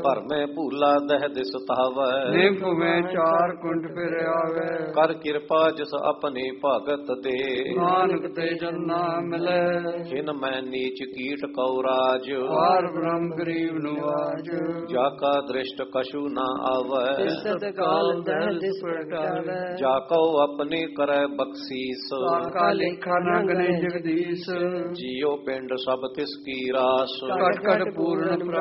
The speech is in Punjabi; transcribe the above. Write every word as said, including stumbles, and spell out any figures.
ਭਰ ਮੈਂ ਭੂਲਾ ਦਹਿ ਦਿਸ ਤਾਵੈ ਨਿਭ ਮੈਂ ਚਾਰ ਕੁੰਡ ਫਿਰ ਆਵੇ ਕਰ ਕਿਰਪਾ ਜਿਸ ਆਪਣੀ ਭਗਤ ਦੇ ਨਾਨਕ ਤੇ ਜਨਾ ਮਿਲੇ ਜਿਨ ਮੈਂ ਨੀਚ ਕੀਟ ਕਉ ਰਾਜ ਪਾਰ ਬ੍ਰਹਮ ਗਰੀਬ ਨਿਵਾਜ ਜਾ ਕਾ ਦ੍ਰਿਸ਼ਟ ਕਛੂ ਨਾ ਆਵੈ ਸਤ ਕਾਲ ਦਹਿ ਦਿਸ ਪ੍ਰਗਟਾਵੇ ਜਾ ਕਉ ਆਪਣੀ ਕਰੈ ਬਖਸ਼ੀਸ ਕਾ ਲੇਖਾ ਨਾ ਗਨੇ ਜਗਦੀਸ਼ ਜੀਉ ਪਿੰਡ ਸਭ ਤਿਸ ਕੀ ਰਾਸ ਕਟ ਕਟ ਪੂਰਨ